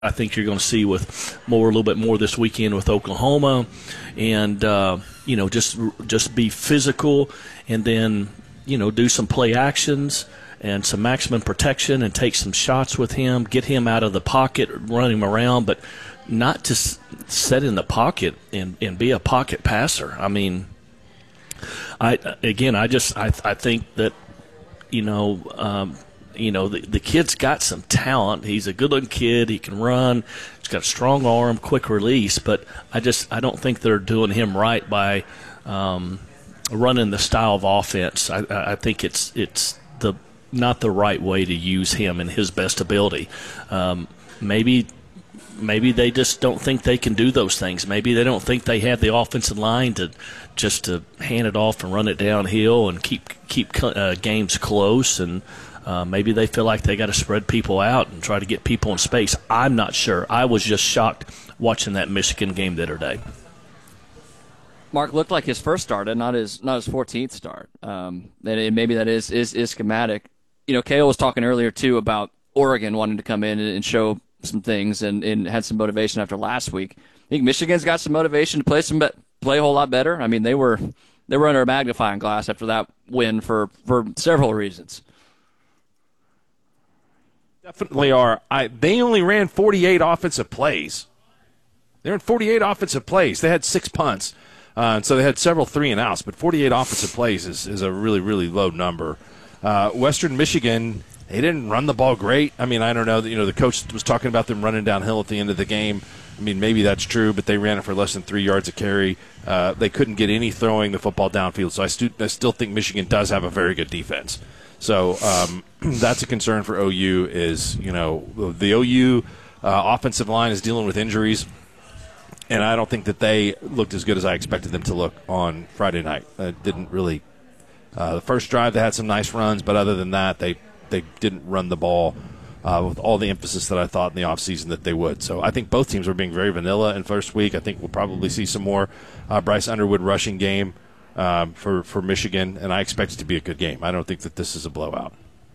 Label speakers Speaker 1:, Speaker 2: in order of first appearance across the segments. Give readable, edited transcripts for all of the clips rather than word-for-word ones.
Speaker 1: I think you're going to see with a little bit more this weekend with Oklahoma, and just be physical, and then do some play actions and some maximum protection, and take some shots with him, get him out of the pocket, run him around, but not just sit in the pocket and be a pocket passer. I mean, I think that the kid's got some talent. He's a good-looking kid. He can run. He's got a strong arm, quick release. But I don't think they're doing him right by running the style of offense. I think it's not the right way to use him in his best ability. Maybe they just don't think they can do those things. Maybe they don't think they have the offensive line to hand it off and run it downhill and keep games close. And maybe they feel like they got to spread people out and try to get people in space. I'm not sure. I was just shocked watching that Michigan game the other day.
Speaker 2: Mark, looked like his first start and not his 14th start. Maybe that is schematic. Cael was talking earlier too about Oregon wanting to come in and show some things and had some motivation after last week. I think Michigan's got some motivation to play a whole lot better. I mean, they were under a magnifying glass after that win for several reasons.
Speaker 3: Definitely are. They only ran 48 offensive plays. They ran 48 offensive plays. They had 6 punts, so they had several 3-and-outs. But 48 offensive plays is a really, really low number. Western Michigan, they didn't run the ball great. I mean, I don't know. The coach was talking about them running downhill at the end of the game. I mean, maybe that's true, but they ran it for less than 3 yards a carry. They couldn't get any throwing the football downfield. So I still think Michigan does have a very good defense. So that's a concern for OU is, the OU offensive line is dealing with injuries, and I don't think that they looked as good as I expected them to look on Friday night. Didn't really the first drive, they had some nice runs, but other than that, they didn't run the ball with all the emphasis that I thought in the offseason that they would. So I think both teams were being very vanilla in first week. I think we'll probably see some more Bryce Underwood rushing game for Michigan, and I expect it to be a good game. I don't think that this is a blowout.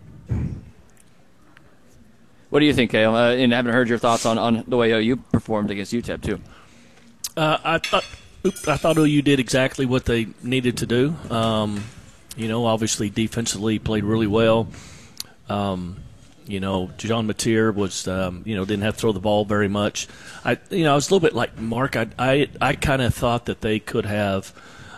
Speaker 2: What do you think, Cael? And I haven't heard your thoughts on the way OU performed against UTEP, too.
Speaker 1: I thought OU did exactly what they needed to do. Obviously defensively played really well. John Mateer was, didn't have to throw the ball very much. I was a little bit like Mark. I kind of thought that they could have.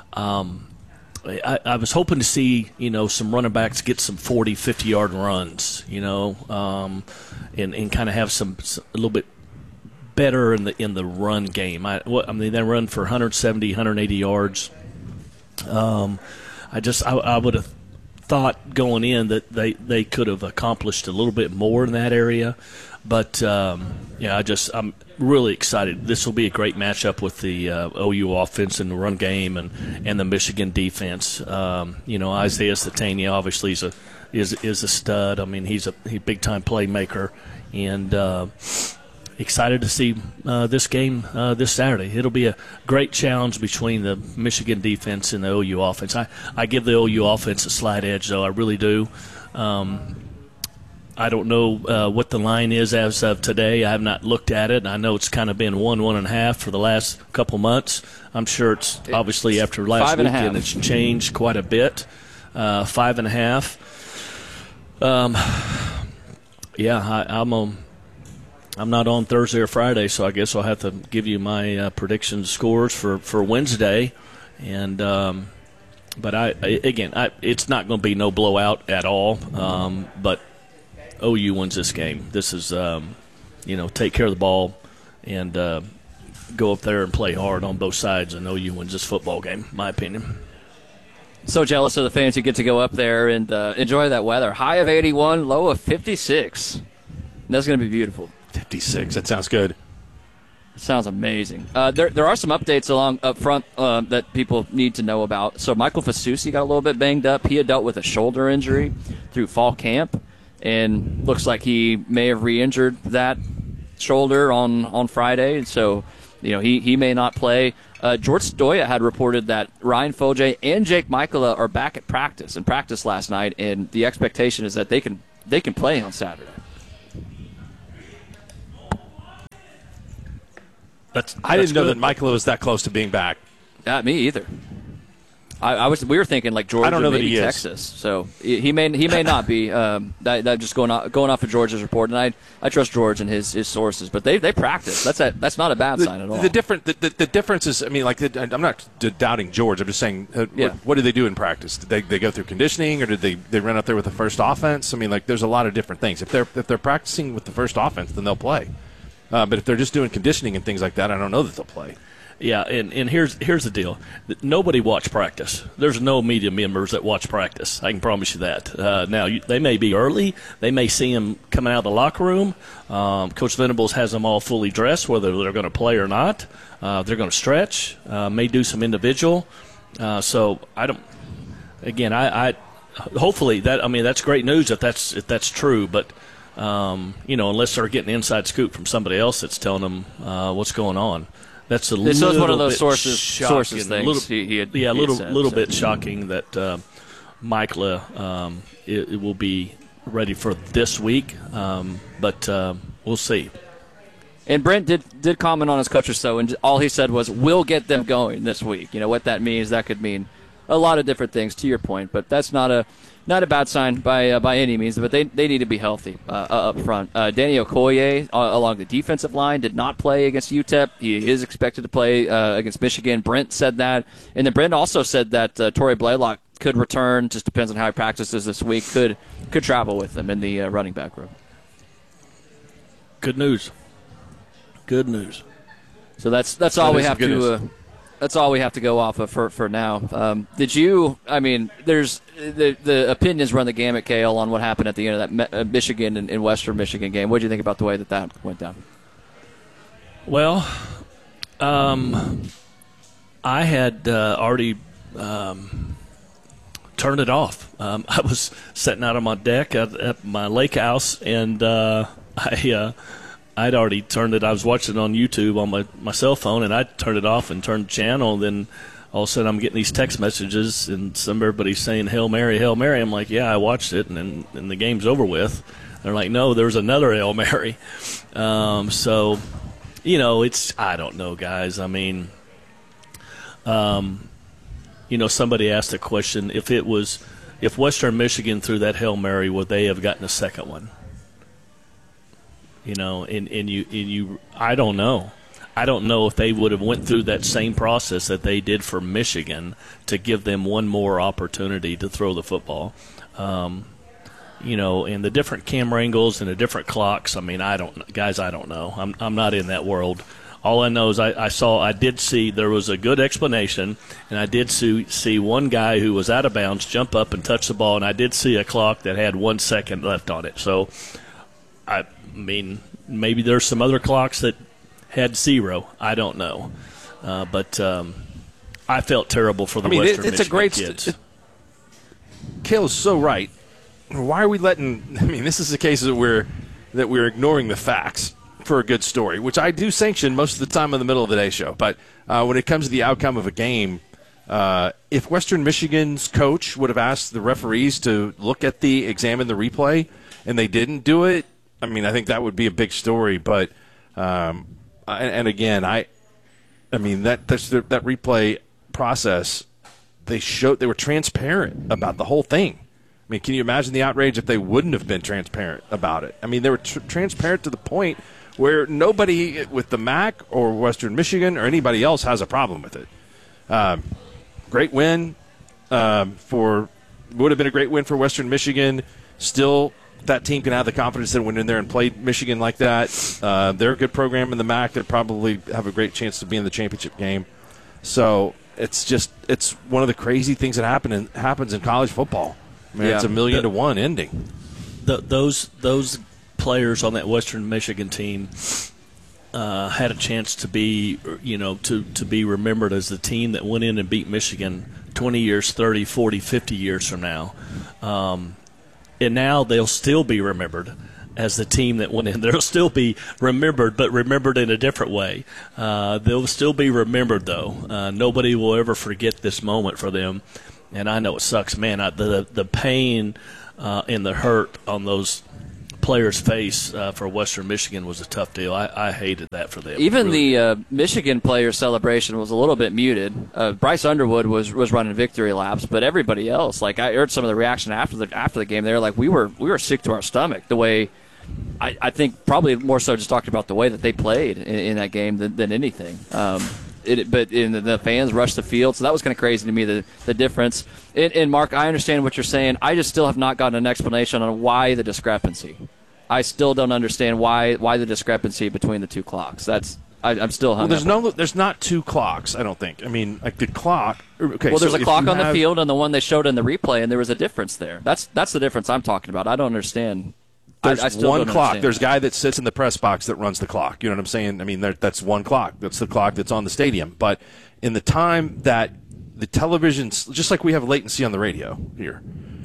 Speaker 1: I was hoping to see, some running backs get some 40, 50-yard runs, and kind of have a little bit better in the run game. They run for 170, 180 yards. I would have thought going in that they could have accomplished a little bit more in that area. But, I'm really excited. This will be a great matchup with the OU offense in the run game and the Michigan defense. Isaiah Satania obviously is a stud. I mean, he's a big-time playmaker. And excited to see this game this Saturday. It'll be a great challenge between the Michigan defense and the OU offense. I give the OU offense a slight edge, though. I really do. I don't know what the line is as of today. I have not looked at it. I know it's kind of been 1.5 for the last couple months. I'm sure it's obviously after last weekend it's changed quite a bit. 5.5. I'm not on Thursday or Friday, so I guess I'll have to give you my prediction scores for Wednesday. And but it's not going to be no blowout at all. But OU wins this game. This is, take care of the ball and go up there and play hard on both sides, and OU wins this football game, in my opinion.
Speaker 2: So jealous of the fans who get to go up there and enjoy that weather. High of 81, low of 56. That's going to be beautiful.
Speaker 3: 56. That sounds good.
Speaker 2: Sounds amazing. There are some updates along up front that people need to know about. So Michael Fasusi got a little bit banged up. He had dealt with a shoulder injury through fall camp, and looks like he may have re-injured that shoulder on Friday. So, he may not play. George Stoya had reported that Ryan Foje and Jake Michaela are back at practice last night, and the expectation is that they can play on Saturday.
Speaker 3: I didn't know
Speaker 1: good.
Speaker 3: that Michael was that close to being back.
Speaker 2: Not me either. We were thinking like Georgia,
Speaker 3: I don't know that
Speaker 2: maybe
Speaker 3: he is.
Speaker 2: Texas. So he may not be. That just going off of George's report, and I trust George and his sources. But they practice. That's not a bad sign at all.
Speaker 3: The difference is, I mean, like I'm not doubting George. I'm just saying, what do they do in practice? Did they go through conditioning, or did they run out there with the first offense? I mean, like there's a lot of different things. If they're practicing with the first offense, then they'll play. But if they're just doing conditioning and things like that, I don't know that they'll play.
Speaker 1: Yeah, and here's the deal. Nobody watched practice. There's no media members that watch practice. I can promise you that. Now, they may be early. They may see him coming out of the locker room. Coach Venables has them all fully dressed, whether they're going to play or not. They're going to stretch, may do some individual. So I don't – again, I hopefully that's great news if that's true. But, unless they're getting inside scoop from somebody else that's telling them what's going on. That's
Speaker 2: this was one of those sources things.
Speaker 1: Little bit shocking that Michael it will be ready for this week, but we'll see.
Speaker 2: And Brent did comment on his coach or so, and all he said was, "We'll get them going this week." You know what that means? That could mean a lot of different things. To your point, but that's not a bad sign by any means. But they need to be healthy up front. Danny Okoye along the defensive line did not play against UTEP. He is expected to play against Michigan. Brent said that, and then Brent also said that Torrey Blaylock could return. Just depends on how he practices this week. Could travel with them in the running back room.
Speaker 1: Good news. Good news.
Speaker 2: So that's all we have to. That's all we have to go off of for now. Did you? I mean, there's the opinions run the gamut, Kale, on what happened at the end of that Michigan and Western Michigan game. What did you think about the way that went down?
Speaker 1: Well, I had already turned it off. I was sitting out on my deck at my lake house, and I'd already turned it. I was watching it on YouTube on my cell phone, and I turned it off and turned the channel. And then all of a sudden I'm getting these text messages, and everybody's saying, Hail Mary, Hail Mary. I'm like, yeah, I watched it, and the game's over with. They're like, no, there's another Hail Mary. So, I don't know, guys. I mean, somebody asked a question. If Western Michigan threw that Hail Mary, would they have gotten a second one? I don't know. I don't know if they would have went through that same process that they did for Michigan to give them one more opportunity to throw the football. And the different camera angles and the different clocks. I mean, I don't know. I'm not in that world. All I know is I did see there was a good explanation, and I did see one guy who was out of bounds jump up and touch the ball, and I did see a clock that had 1 second left on it. So, I mean, maybe there's some other clocks that had 0. I don't know. But I felt terrible for the Western Michigan
Speaker 3: a great
Speaker 1: kids.
Speaker 3: Kale is so right. Why are we letting – I mean, this is the case that we're ignoring the facts for a good story, which I do sanction most of the time in the middle of the day show. But when it comes to the outcome of a game, if Western Michigan's coach would have asked the referees to examine the replay and they didn't do it, I mean, I think that would be a big story. But and again, I mean that replay process, they were transparent about the whole thing. I mean, can you imagine the outrage if they wouldn't have been transparent about it? I mean, they were transparent to the point where nobody with the MAC or Western Michigan or anybody else has a problem with it. Great win would have been a great win for Western Michigan. Still, that team can have the confidence that went in there and played Michigan like that. They're a good program in the MAC that probably have a great chance to be in the championship game. So it's one of the crazy things that happens in college football. I mean, it's a 1,000,000-to-1 ending.
Speaker 1: Those players on that Western Michigan team had a chance to be, to be remembered as the team that went in and beat Michigan 20 years, 30, 40, 50 years from now. And now they'll still be remembered as the team that went in. They'll still be remembered, but remembered in a different way. They'll still be remembered, though. Nobody will ever forget this moment for them. And I know it sucks, man. The pain and the hurt on those player's face for Western Michigan was a tough deal. I hated that for them.
Speaker 2: Even
Speaker 1: really.
Speaker 2: the Michigan player celebration was a little bit muted. Bryce Underwood was running victory laps, but everybody else, like I heard some of the reaction after the game, they were like, we were sick to our stomach the way. I think probably more so just talking about the way that they played in that game than anything. But the fans rushed the field, so that was kind of crazy to me, the difference. And Mark, I understand what you're saying. I just still have not gotten an explanation on why the discrepancy. I still don't understand why the discrepancy between the two clocks. I'm still hung up.
Speaker 3: There's not two clocks, I don't think. I mean, like the clock. Okay.
Speaker 2: Well, there's a clock on the field and the one they showed in the replay, and there was a difference there. That's the difference I'm talking about. I don't understand.
Speaker 3: There's
Speaker 2: I still
Speaker 3: one
Speaker 2: don't
Speaker 3: clock.
Speaker 2: understand.
Speaker 3: There's a guy that sits in the press box that runs the clock. You know what I'm saying? I mean, that's one clock. That's the clock that's on the stadium. But in the time that the television's, just like we have latency on the radio here,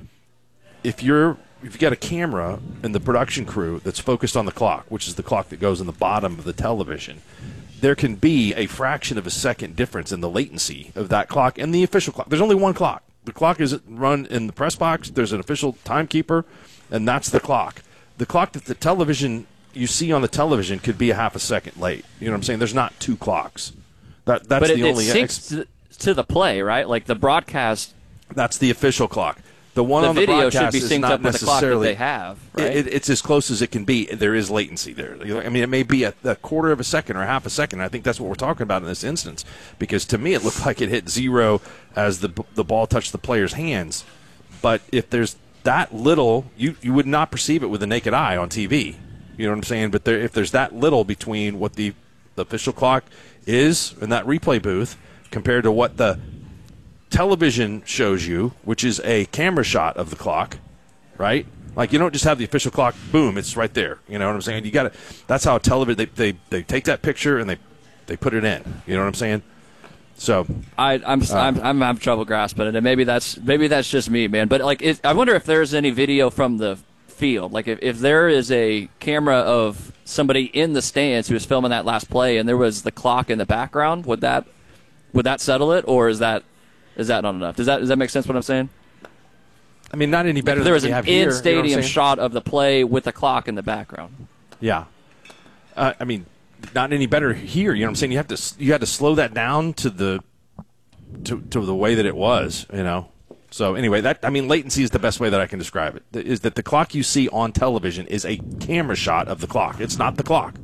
Speaker 3: if you've got a camera and the production crew that's focused on the clock, which is the clock that goes in the bottom of the television, there can be a fraction of a second difference in the latency of that clock and the official clock. There's only one clock. The clock is run in the press box. There's an official timekeeper, and that's the clock. The clock that the television you see on the television could be a half a second late. You know what I'm saying? There's not two clocks. That's
Speaker 2: but
Speaker 3: the only.
Speaker 2: It syncs to the play, right? Like the broadcast.
Speaker 3: That's the official clock. The one on the
Speaker 2: video
Speaker 3: broadcast
Speaker 2: should be
Speaker 3: is
Speaker 2: synced
Speaker 3: not
Speaker 2: up with the clock that
Speaker 3: necessarily.
Speaker 2: they have, right?
Speaker 3: It's as close as it can be. There is latency there. I mean, it may be a quarter of a second or half a second. I think that's what we're talking about in this instance. Because to me, it looked like it hit zero as the ball touched the player's hands. But if there's that little, you would not perceive it with the naked eye on TV. You know what I'm saying? But if there's that little between what the official clock is in that replay booth compared to what the television shows you, which is a camera shot of the clock, right? Like you don't just have the official clock, boom, it's right there. You know what I'm saying? You got to. That's how television. They take that picture and they put it in. You know what I'm saying? So
Speaker 2: I'm having trouble grasping it, and maybe that's just me, man. But like, I wonder if there's any video from the field. Like, if there is a camera of somebody in the stands who was filming that last play, and there was the clock in the background, would that settle it, or is that not enough? Does that make sense? What I'm saying?
Speaker 3: I mean, not any better.
Speaker 2: If there was
Speaker 3: than
Speaker 2: an
Speaker 3: we have here,
Speaker 2: in-stadium
Speaker 3: you know
Speaker 2: shot of the play with the clock in the background.
Speaker 3: Yeah, I mean, not any better here. You know what I'm saying? You had to slow that down to the way that it was. You know. So anyway, latency is the best way that I can describe it. Is that the clock you see on television is a camera shot of the clock. It's not the clock.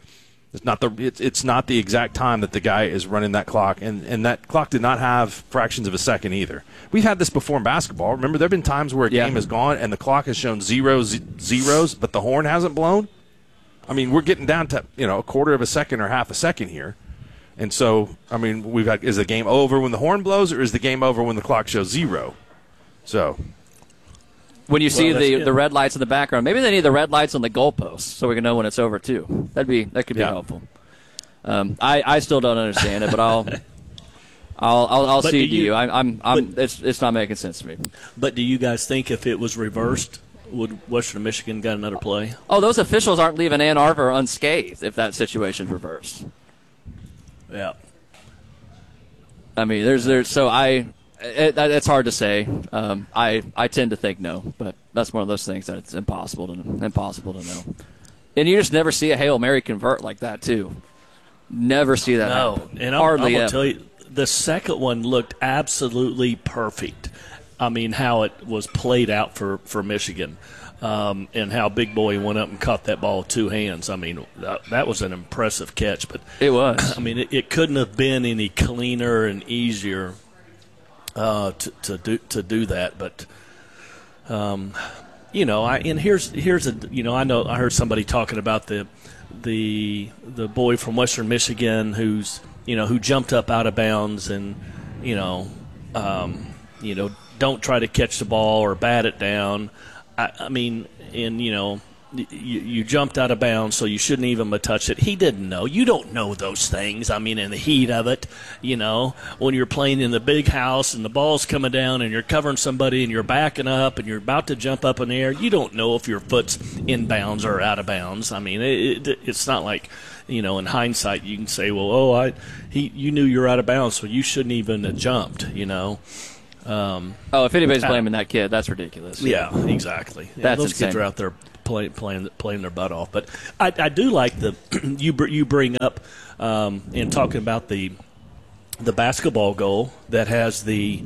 Speaker 3: It's not the exact time that the guy is running that clock, and that clock did not have fractions of a second either. We've had this before in basketball. Remember, there have been times where a game has gone and the clock has shown zeros, but the horn hasn't blown. I mean, we're getting down to a quarter of a second or half a second here. And so, I mean, is the game over when the horn blows, or is the game over when the clock shows zero? So,
Speaker 2: when you see the red lights in the background, maybe they need the red lights on the goalposts so we can know when it's over too. That could be helpful. I still don't understand it, but I'll cede to you. It's not making sense to me.
Speaker 1: But do you guys think if it was reversed, would Western Michigan got another play?
Speaker 2: Oh, those officials aren't leaving Ann Arbor unscathed if that situation's reversed.
Speaker 1: Yeah.
Speaker 2: I mean, it's hard to say. I tend to think no, but that's one of those things that it's impossible to know. And you just never see a Hail Mary convert like that, too. Never see that happen.
Speaker 1: And
Speaker 2: Hardly
Speaker 1: I'm
Speaker 2: ever.
Speaker 1: tell you, the second one looked absolutely perfect. I mean, how it was played out for Michigan. And how Big Boy went up and caught that ball with two hands. I mean, that was an impressive catch. But
Speaker 2: it was.
Speaker 1: I mean, it couldn't have been any cleaner and easier to do that. But I know I heard somebody talking about the boy from Western Michigan who jumped up out of bounds and don't try to catch the ball or bat it down. I mean, and you jumped out of bounds, so you shouldn't even have touched it. He didn't know. You don't know those things. I mean, in the heat of it, when you're playing in the big house and the ball's coming down and you're covering somebody and you're backing up and you're about to jump up in the air, you don't know if your foot's in bounds or out of bounds. I mean, it's not like, in hindsight you can say, well, you knew you were out of bounds, so you shouldn't even have jumped,
Speaker 2: if anybody's blaming that kid, that's ridiculous.
Speaker 1: Yeah, exactly.
Speaker 2: That's
Speaker 1: those
Speaker 2: insane.
Speaker 1: kids are out there playing their butt off. But I do like the you bring up in talking about the basketball goal that has the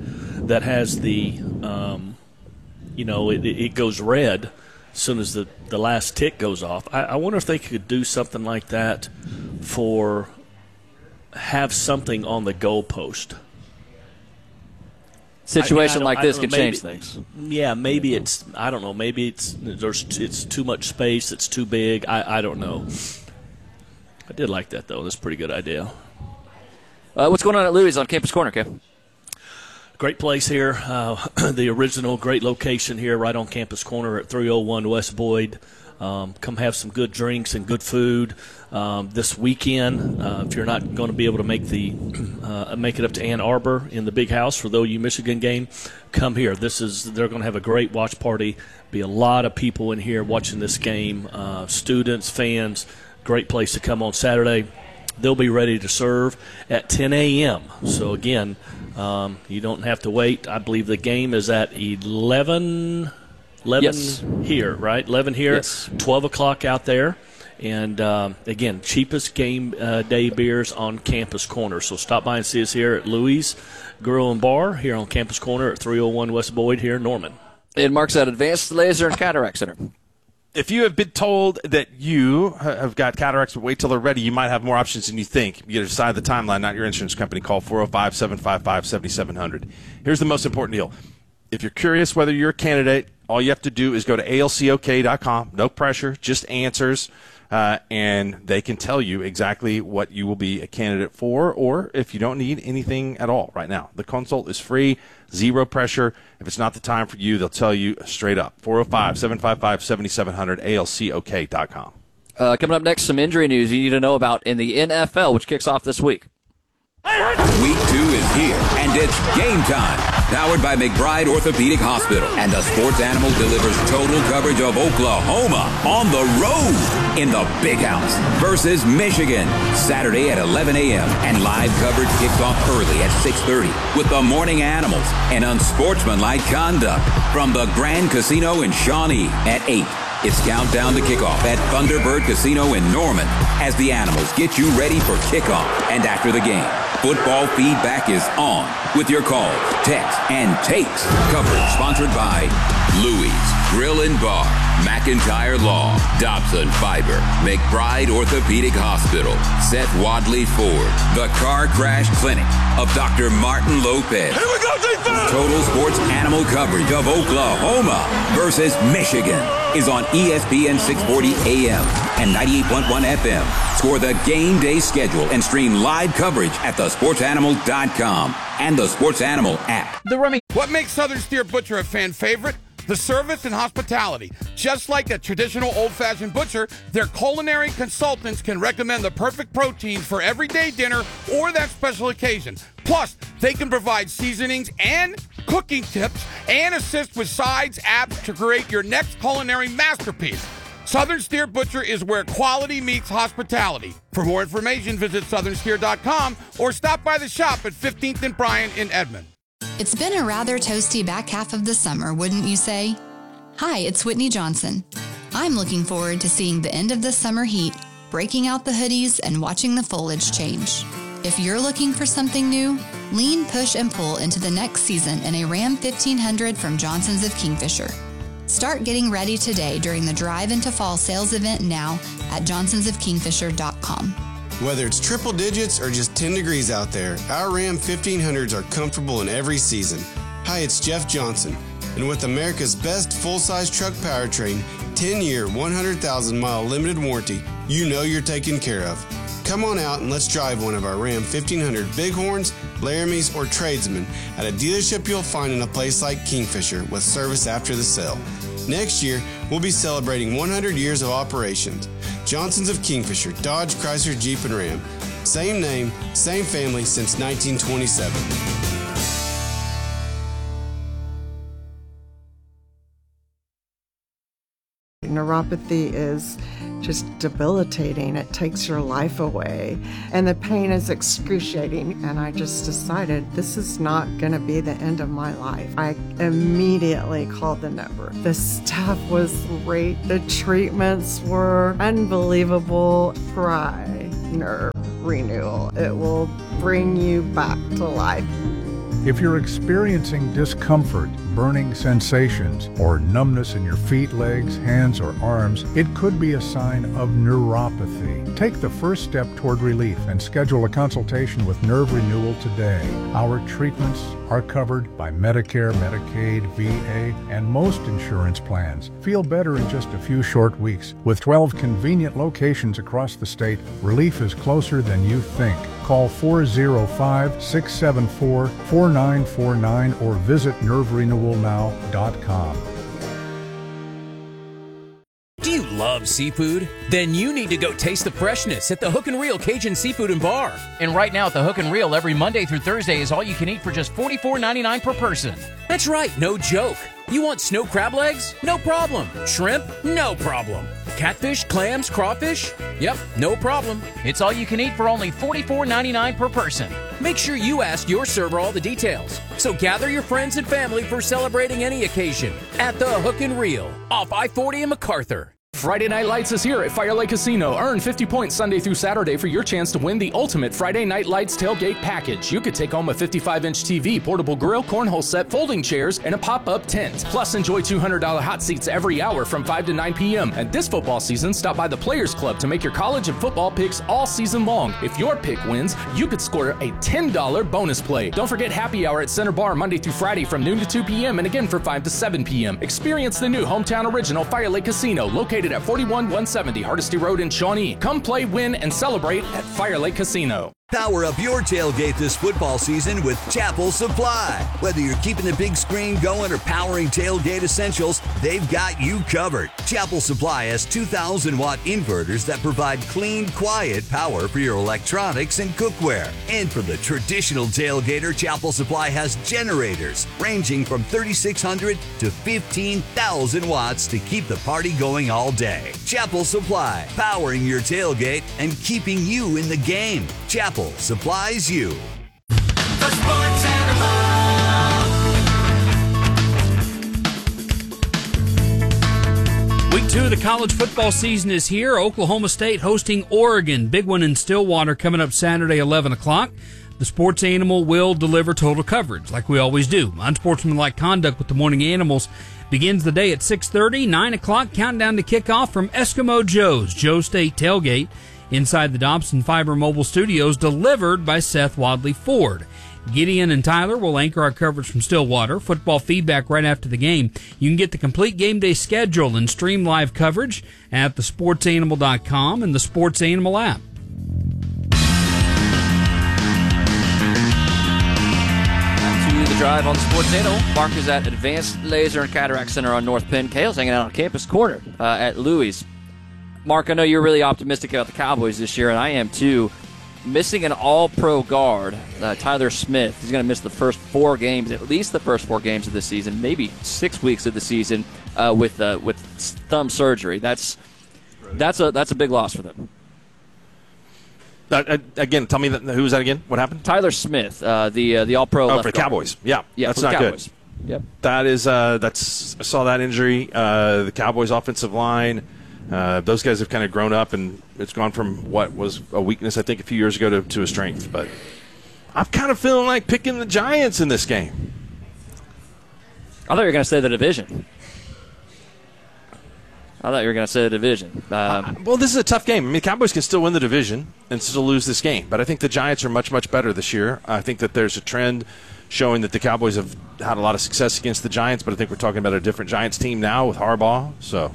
Speaker 1: it goes red as soon as the last tick goes off. I wonder if they could do something like that have something on the goalpost.
Speaker 2: Situation like this could change things.
Speaker 1: Yeah, maybe it's, I don't know, maybe it's too much space, it's too big. I don't know. I did like that, though. That's a pretty good idea.
Speaker 2: What's going on at Louis on Campus Corner, Kev?
Speaker 1: Great place here. The original great location here right on Campus Corner at 301 West Boyd. Come have some good drinks and good food this weekend. If you're not going to be able to make it up to Ann Arbor in the big house for the OU Michigan game, come here. They're going to have a great watch party. Be a lot of people in here watching this game. Students, fans. Great place to come on Saturday. They'll be ready to serve at 10 a.m. So again, you don't have to wait. I believe the game is at 11
Speaker 2: yes.
Speaker 1: Here, right? 11 here,
Speaker 2: yes.
Speaker 1: 12 o'clock out there. And, again, cheapest game day beers on Campus Corner. So stop by and see us here at Louis Grill and Bar here on Campus Corner at 301 West Boyd here in Norman.
Speaker 2: And Mark's at Advanced Laser and Cataract Center.
Speaker 3: If you have been told that you have got cataracts, but wait till they're ready, you might have more options than you think. You got to decide the timeline, not your insurance company. Call 405-755-7700. Here's the most important deal. If you're curious whether you're a candidate, all you have to do is go to alcok.com. No pressure, just answers. And they can tell you exactly what you will be a candidate for, or if you don't need anything at all right now. The consult is free, zero pressure. If it's not the time for you, they'll tell you straight up. 405-755-7700, alcok.com.
Speaker 2: Coming up next, some injury news you need to know about in the NFL, which kicks off this week.
Speaker 4: Week 2 is here, and it's game time. Powered by McBride Orthopedic Hospital. And the Sports Animal delivers total coverage of Oklahoma on the road in the Big House versus Michigan. Saturday at 11 a.m. And live coverage kicks off early at 6:30 with the Morning Animals and unsportsmanlike conduct from the Grand Casino in Shawnee at 8. It's countdown to kickoff at Thunderbird Casino in Norman as the Animals get you ready for kickoff and after the game. Football feedback is on with your calls, texts, and takes. Coverage sponsored by Louis Grill and Bar, McIntyre Law, Dobson Fiber, McBride Orthopedic Hospital, Seth Wadley Ford, the Car Crash Clinic of Dr. Martin Lopez. Here we go, defense! Total Sports Animal coverage of Oklahoma versus Michigan is on ESPN 640 AM and 98.1 FM. Score the game day schedule and stream live coverage at thesportsanimal.com and the Sports Animal app.
Speaker 5: What makes Southern Steer Butcher a fan favorite? The service and hospitality. Just like a traditional old-fashioned butcher, their culinary consultants can recommend the perfect proteins for everyday dinner or that special occasion. Plus, they can provide seasonings and cooking tips and assist with sides, apps to create your next culinary masterpiece. Southern Steer Butcher is where quality meets hospitality. For more information, visit southernsteer.com or stop by the shop at 15th and Bryant in Edmond.
Speaker 6: It's been a rather toasty back half of the summer, wouldn't you say? Hi, it's Whitney Johnson. I'm looking forward to seeing the end of the summer heat, breaking out the hoodies, and watching the foliage change. If you're looking for something new, lean, push, and pull into the next season in a Ram 1500 from Johnson's of Kingfisher. Start getting ready today during the Drive into Fall sales event now at johnsonsofkingfisher.com.
Speaker 7: Whether it's triple digits or just 10 degrees out there, our Ram 1500s are comfortable in every season. Hi, it's Jeff Johnson, and with America's best full-size truck powertrain, 10-year, 100,000-mile limited warranty, you know you're taken care of. Come on out and let's drive one of our Ram 1500 Bighorns, Laramies, or Tradesmen at a dealership you'll find in a place like Kingfisher with service after the sale. Next year, we'll be celebrating 100 years of operations. Johnson's of Kingfisher, Dodge, Chrysler, Jeep, and Ram. Same name, same family since 1927.
Speaker 8: neuropathy is just debilitating. It takes your life away, and the pain is excruciating. And I just decided this is not going to be the end of my life. I immediately called the number. The staff was great. The treatments were unbelievable. Try Nerve Renewal. It will bring you back to life.
Speaker 9: If you're experiencing discomfort, burning sensations, or numbness in your feet, legs, hands, or arms, it could be a sign of neuropathy. Take the first step toward relief and schedule a consultation with Nerve Renewal today. Our treatments are covered by Medicare, Medicaid, VA, and most insurance plans. Feel better in just a few short weeks. With 12 convenient locations across the state, relief is closer than you think. Call 405-674-4949 or visit nerverenewalnow.com.
Speaker 10: Do you love seafood? Then you need to go taste the freshness at the Hook and Reel Cajun Seafood and Bar.
Speaker 11: And right now at the Hook and Reel, every Monday through Thursday is all you can eat for just $44.99 per person.
Speaker 10: That's right, no joke. You want snow crab legs? No problem. Shrimp? No problem. Catfish, clams, crawfish? Yep, no problem.
Speaker 11: It's all you can eat for only $44.99 per person.
Speaker 10: Make sure you ask your server all the details. So gather your friends and family for celebrating any occasion at the Hook and Reel off I-40 in MacArthur.
Speaker 12: Friday Night Lights is here at Fire Lake Casino. Earn 50 points Sunday through Saturday for your chance to win the ultimate Friday Night Lights tailgate package. You could take home a 55-inch TV, portable grill, cornhole set, folding chairs, and a pop-up tent. Plus, enjoy $200 hot seats every hour from 5 to 9 p.m. And this football season, stop by the Players Club to make your college and football picks all season long. If your pick wins, you could score a $10 bonus play. Don't forget happy hour at Center Bar Monday through Friday from noon to 2 p.m. and again from 5 to 7 p.m. Experience the new hometown original Fire Lake Casino, located at 41170 Hardesty Road in Shawnee. Come play, win, and celebrate at Fire Lake Casino.
Speaker 13: Power up your tailgate this football season with Chapel Supply. Whether you're keeping the big screen going or powering tailgate essentials, they've got you covered. Chapel Supply has 2,000-watt inverters that provide clean, quiet power for your electronics and cookware. And for the traditional tailgater, Chapel Supply has generators ranging from 3,600 to 15,000 watts to keep the party going all day. Chapel Supply, powering your tailgate and keeping you in the game. Chapel supplies you.
Speaker 14: The Sports Animal.
Speaker 15: Week 2 of the college football season is here. Oklahoma State hosting Oregon. Big one in Stillwater coming up Saturday, 11 o'clock. The Sports Animal will deliver total coverage, like we always do. Unsportsmanlike conduct with the Morning Animals begins the day at 6:30, 9 o'clock, countdown to kickoff from Eskimo Joe's, Joe State Tailgate, inside the Dobson Fiber Mobile Studios, delivered by Seth Wadley Ford. Gideon and Tyler will anchor our coverage from Stillwater. Football feedback right after the game. You can get the complete game day schedule and stream live coverage at thesportsanimal.com and the Sports Animal app.
Speaker 2: To the drive on the Sports Animal. Mark is at Advanced Laser and Cataract Center on North Penn. Kale's hanging out on Campus Corner at Louis. Mark, I know you're really optimistic about the Cowboys this year, and I am too. Missing an all-pro guard, Tyler Smith. He's going to miss the first 4 games, at least the first 4 games of the season, maybe 6 weeks of the season with thumb surgery. That's a big loss for them.
Speaker 3: Again, tell me who was that again? What happened?
Speaker 2: Tyler Smith, the all-pro.
Speaker 3: Oh, for the Cowboys. Yeah, that's not
Speaker 2: Cowboys.
Speaker 3: Good.
Speaker 2: Yep.
Speaker 3: That is I saw that injury. The Cowboys' offensive line. Those guys have kind of grown up, and it's gone from what was a weakness, I think, a few years ago to a strength. But I'm kind of feeling like picking the Giants in this game.
Speaker 2: I thought you were going to say the division. Well, this
Speaker 3: is a tough game. I mean, the Cowboys can still win the division and still lose this game. But I think the Giants are much, much better this year. I think that there's a trend showing that the Cowboys have had a lot of success against the Giants, but I think we're talking about a different Giants team now with Harbaugh. So,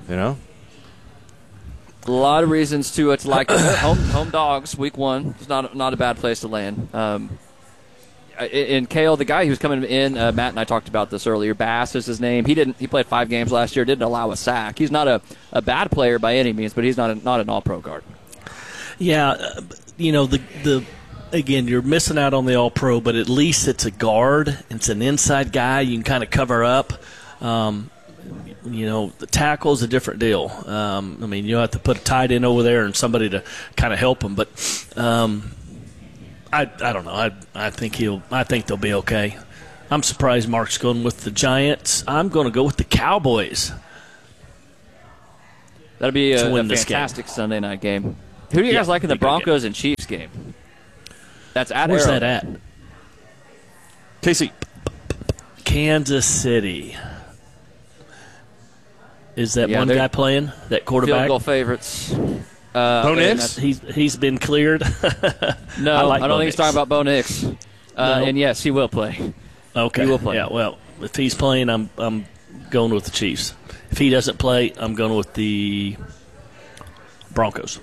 Speaker 2: a lot of reasons to like home dogs. Week 1 is not a bad place to land. And Kale, the guy who's coming in, Matt and I talked about this earlier. Bass is his name. He played 5 games last year. Didn't allow a sack. He's not a bad player by any means, but he's not an all-pro guard.
Speaker 1: Yeah, again, you're missing out on the all-pro, but at least it's a guard. It's an inside guy. You can kind of cover up. the tackle's a different deal. I mean, you have to put a tight end over there and somebody to kind of help him. But I don't know. I think they'll be okay. I'm surprised Mark's going with the Giants. I'm going to go with the Cowboys.
Speaker 2: That'll be a fantastic Sunday night game. Who do you guys like in the Broncos and Chiefs game? That's at
Speaker 1: Where's
Speaker 2: Arrowhead.
Speaker 1: that at?
Speaker 3: KC.
Speaker 1: Kansas City. Is that one guy playing? That quarterback?
Speaker 2: Field goal favorites.
Speaker 3: Bo Nix?
Speaker 1: He's been cleared.
Speaker 2: No, I don't
Speaker 1: Bo
Speaker 2: think
Speaker 1: Nix.
Speaker 2: he's talking about Bo Nix.
Speaker 1: No.
Speaker 2: And yes, he will play.
Speaker 1: Okay.
Speaker 2: He will play.
Speaker 1: Yeah. Well, if he's playing, I'm going with the Chiefs. If he doesn't play, I'm going with the Broncos.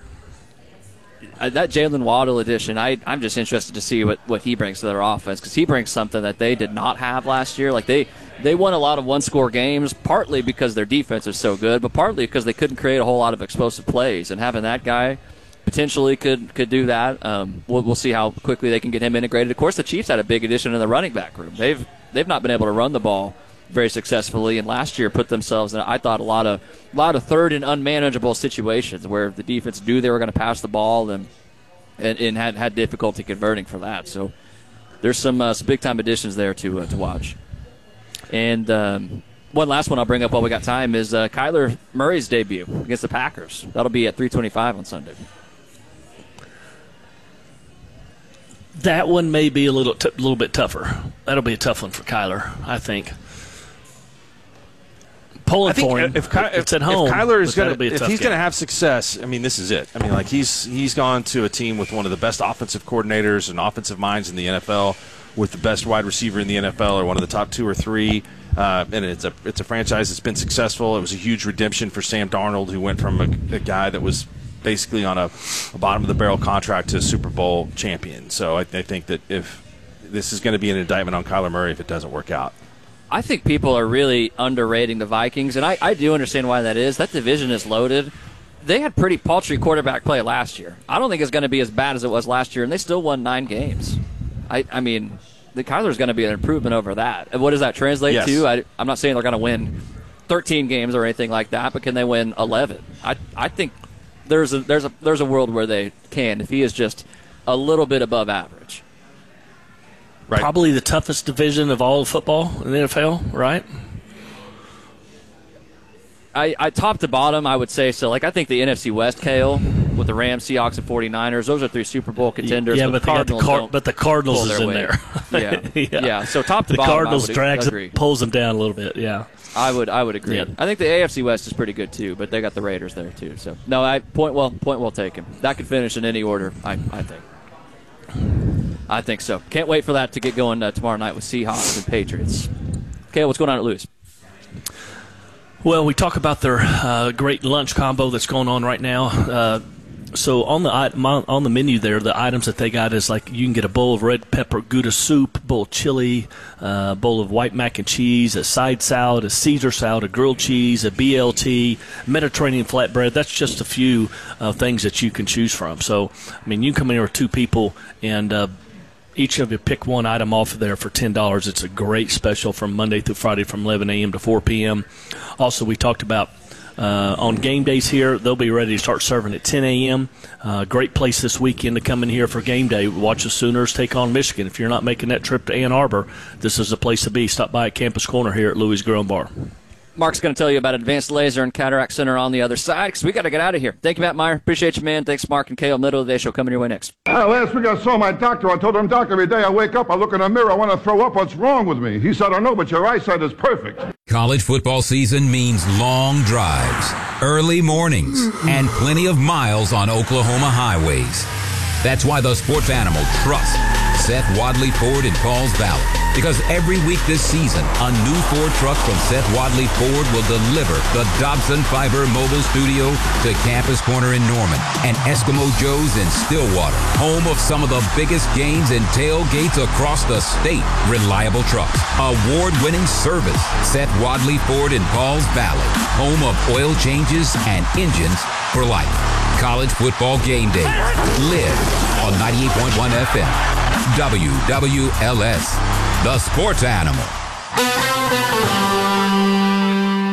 Speaker 2: That Jalen Waddle edition, I'm just interested to see what he brings to their offense, because he brings something that they did not have last year. Like they won a lot of one-score games, partly because their defense is so good, but partly because they couldn't create a whole lot of explosive plays. And having that guy potentially could do that. We'll see how quickly they can get him integrated. Of course, the Chiefs had a big addition in the running back room. They've not been able to run the ball very successfully, and last year put themselves in, I thought, a lot of third and unmanageable situations where the defense knew they were going to pass the ball and had difficulty converting for that. So there's some big time additions there to watch. And one last one I'll bring up while we got time is Kyler Murray's debut against the Packers. That'll be at 3:25 on Sunday.
Speaker 1: That one may be a little bit tougher. That'll be a tough one for Kyler, I think. Pulling for him.
Speaker 3: If
Speaker 1: it's at home.
Speaker 3: If Kyler is
Speaker 1: going to,
Speaker 3: if he's going to have success, I mean, this is it. I mean, like he's gone to a team with one of the best offensive coordinators and offensive minds in the NFL, with the best wide receiver in the NFL, or one of the top 2 or 3. And it's a franchise that's been successful. It was a huge redemption for Sam Darnold, who went from a guy that was basically on a bottom of the barrel contract to a Super Bowl champion. So I think that if this is going to be an indictment on Kyler Murray if it doesn't work out.
Speaker 2: I think people are really underrating the Vikings, and I do understand why that is. That division is loaded. They had pretty paltry quarterback play last year. I don't think it's going to be as bad as it was last year, and they still won 9 games. I mean, the Kyler's going to be an improvement over that. And what does that translate to? I'm not saying they're going to win 13 games or anything like that, but can they win 11? I think there's a world where they can if he is just a little bit above average.
Speaker 3: Right.
Speaker 1: Probably the toughest division of all of football in the NFL, right?
Speaker 2: I top to bottom, I would say so. Like, I think the NFC West, Kale, with the Rams, Seahawks, and 49ers, those are 3 Super Bowl contenders.
Speaker 1: Yeah, but the Cardinals is in there.
Speaker 2: Yeah. So top to
Speaker 1: the
Speaker 2: bottom,
Speaker 1: Cardinals
Speaker 2: agree.
Speaker 1: pulls them down a little bit. Yeah,
Speaker 2: I would agree.
Speaker 1: Yeah.
Speaker 2: I think the AFC West is pretty good too, but they got the Raiders there too. So no, point well taken. That could finish in any order. I think. I think so. Can't wait for that to get going tomorrow night with Seahawks and Patriots. Kale, what's going on at Lewis?
Speaker 1: Well, we talk about their great lunch combo that's going on right now. So on the menu there, the items that they got is like you can get a bowl of red pepper Gouda soup, bowl of chili, bowl of white mac and cheese, a side salad, a Caesar salad, a grilled cheese, a BLT, Mediterranean flatbread. That's just a few things that you can choose from. So, I mean, you come in here with 2 people and each of you pick one item off of there for $10. It's a great special from Monday through Friday from 11 a.m. to 4 p.m. Also, we talked about on game days here, they'll be ready to start serving at 10 a.m. Great place this weekend to come in here for game day. Watch the Sooners take on Michigan. If you're not making that trip to Ann Arbor, this is the place to be. Stop by at Campus Corner here at Louis Grill and Bar.
Speaker 2: Mark's going to tell you about Advanced Laser and Cataract Center on the other side, because we got to get out of here. Thank you, Matt Meyer. Appreciate you, man. Thanks, Mark and Kale. Middle of the day show coming your way next.
Speaker 16: Last week I saw my doctor. I told him, Doc, every day I wake up, I look in the mirror, I want to throw up. What's wrong with me? He said, I don't know, but your eyesight is perfect.
Speaker 4: College football season means long drives, early mornings, and plenty of miles on Oklahoma highways. That's why the sports animal trusts Seth Wadley Ford in Pauls Valley. Because every week this season, a new Ford truck from Seth Wadley Ford will deliver the Dobson Fiber Mobile Studio to Campus Corner in Norman and Eskimo Joe's in Stillwater, home of some of the biggest games and tailgates across the state. Reliable trucks, award-winning service. Seth Wadley Ford in Pauls Valley, home of oil changes and engines for life. College football game day. Live on 98.1 FM. WWLS. The Sports Animal.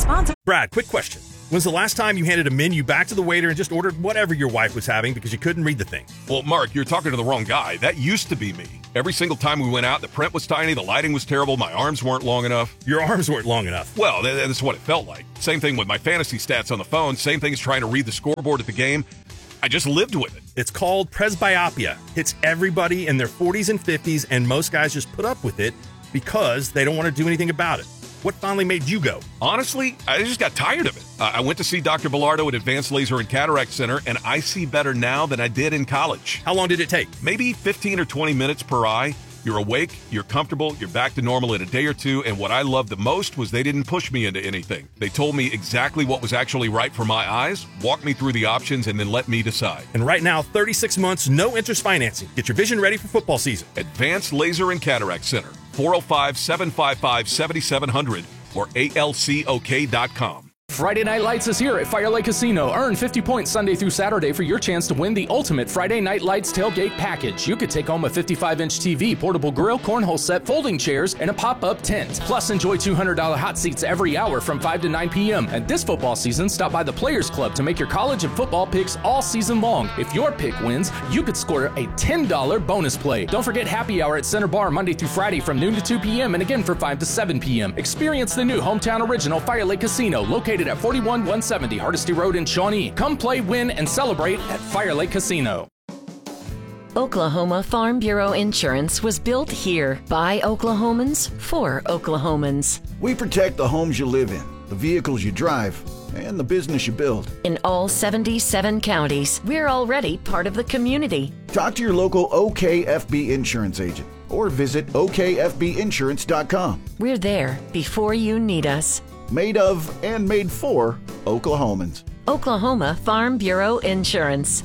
Speaker 17: responsible.
Speaker 18: Brad, quick question. When's the last time you handed a menu back to the waiter and just ordered whatever your wife was having because you couldn't read the thing?
Speaker 19: Well, Mark, you're talking to the wrong guy. That used to be me. Every single time we went out, the print was tiny, the lighting was terrible, my arms weren't long enough.
Speaker 18: Your arms weren't long enough?
Speaker 19: Well, that's what it felt like. Same thing with my fantasy stats on the phone. Same thing as trying to read the scoreboard at the game. I just lived with it.
Speaker 18: It's called presbyopia. Hits everybody in their 40s and 50s, and most guys just put up with it because they don't want to do anything about it. What finally made you go?
Speaker 19: Honestly, I just got tired of it. I went to see Dr. Bellardo at Advanced Laser and Cataract Center, and I see better now than I did in college.
Speaker 18: How long did it take?
Speaker 19: Maybe 15 or 20 minutes per eye. You're awake, you're comfortable, you're back to normal in a day or two, and what I loved the most was they didn't push me into anything. They told me exactly what was actually right for my eyes, walked me through the options, and then let me decide.
Speaker 18: And right now, 36 months, no interest financing. Get your vision ready for football season.
Speaker 19: Advanced Laser and Cataract Center, 405-755-7700 or alcok.com.
Speaker 12: Friday Night Lights is here at Fire Lake Casino. Earn 50 points Sunday through Saturday for your chance to win the ultimate Friday Night Lights tailgate package. You could take home a 55-inch TV, portable grill, cornhole set, folding chairs, and a pop-up tent. Plus, enjoy $200 hot seats every hour from 5 to 9 p.m. And this football season, stop by the Players Club to make your college and football picks all season long. If your pick wins, you could score a $10 bonus play. Don't forget happy hour at Center Bar Monday through Friday from noon to 2 p.m. and again from 5 to 7 p.m. Experience the new hometown original Fire Lake Casino, located at 41170 Hardesty Road in Shawnee. Come play, win, and celebrate at Fire Lake Casino.
Speaker 20: Oklahoma Farm Bureau Insurance was built here by Oklahomans for Oklahomans.
Speaker 21: We protect the homes you live in, the vehicles you drive, and the business you build.
Speaker 20: In all 77 counties, we're already part of the community.
Speaker 21: Talk to your local OKFB insurance agent or visit okfbinsurance.com.
Speaker 20: We're there before you need us.
Speaker 21: Made of and made for Oklahomans.
Speaker 20: Oklahoma Farm Bureau Insurance.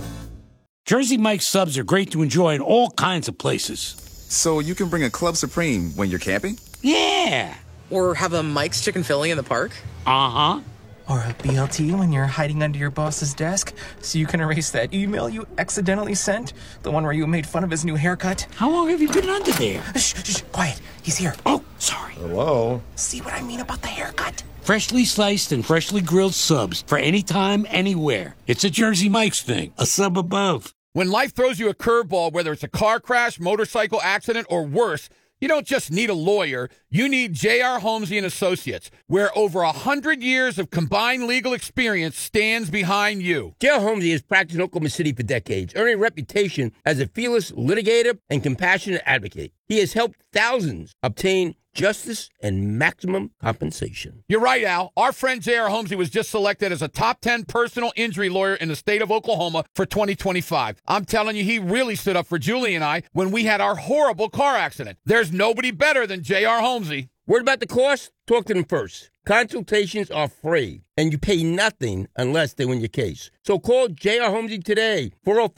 Speaker 22: Jersey Mike's subs are great to enjoy in all kinds of places.
Speaker 23: So you can bring a Club Supreme when you're camping?
Speaker 22: Yeah!
Speaker 24: Or have a Mike's Chicken Philly in the park?
Speaker 22: Uh-huh.
Speaker 25: Or a BLT when you're hiding under your boss's desk so you can erase that email you accidentally sent? The one where you made fun of his new haircut?
Speaker 22: How long have you been under there?
Speaker 25: Shh, quiet. He's here.
Speaker 22: Oh, sorry.
Speaker 23: Hello?
Speaker 25: See what I mean about the haircut?
Speaker 22: Freshly sliced and freshly grilled subs for any time, anywhere. It's a Jersey Mike's thing. A sub above.
Speaker 5: When life throws you a curveball, whether it's a car crash, motorcycle accident, or worse, you don't just need a lawyer, you need J.R. Holmesy & Associates, where over 100 years of combined legal experience stands behind you.
Speaker 26: J.R. Holmesy has practiced in Oklahoma City for decades, earning a reputation as a fearless litigator and compassionate advocate. He has helped thousands obtain justice and maximum compensation.
Speaker 5: You're right, Al. Our friend J.R. Holmesy was just selected as a top 10 personal injury lawyer in the state of Oklahoma for 2025. I'm telling you, he really stood up for Julie and I when we had our horrible car accident. There's nobody better than J.R. Holmesy.
Speaker 26: Worried about the cost? Talk to them first. Consultations are free, and you pay nothing unless they win your case. So call J.R. Holmesy today,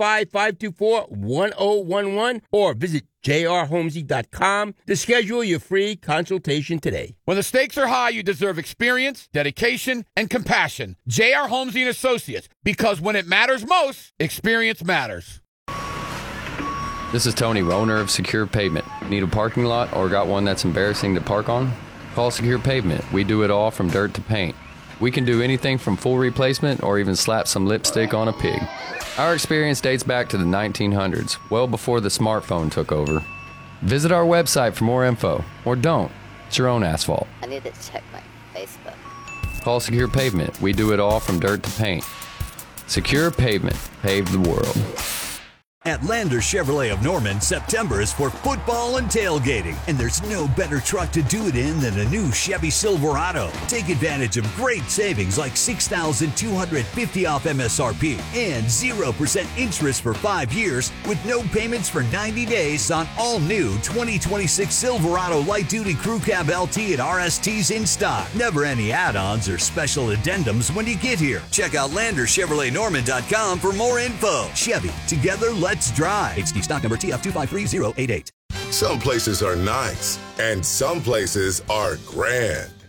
Speaker 26: 405-524-1011, or visit jrholmesy.com to schedule your free consultation today.
Speaker 5: When the stakes are high, you deserve experience, dedication, and compassion. J.R. Holmesy & Associates, because when it matters most, experience matters.
Speaker 27: This is Tony, owner of Secure Pavement. Need a parking lot or got one that's embarrassing to park on? Call Secure Pavement. We do it all from dirt to paint. We can do anything from full replacement or even slap some lipstick on a pig. Our experience dates back to the 1900s, well before the smartphone took over. Visit our website for more info, or don't. It's your own asphalt.
Speaker 28: I need to check my Facebook.
Speaker 27: Call Secure Pavement. We do it all from dirt to paint. Secure Pavement. Pave the world.
Speaker 13: At Lander Chevrolet of Norman, September is for football and tailgating, and there's no better truck to do it in than a new Chevy Silverado. Take advantage of great savings like $6,250 off MSRP and 0% interest for 5 years with no payments for 90 days on all new 2026 Silverado light-duty crew cab LT and RSTs in stock. Never any add-ons or special addendums when you get here. Check out LanderChevroletNorman.com for more info. Chevy, together let's drive. HD stock number TF253088.
Speaker 29: Some places are nice, and some places are grand.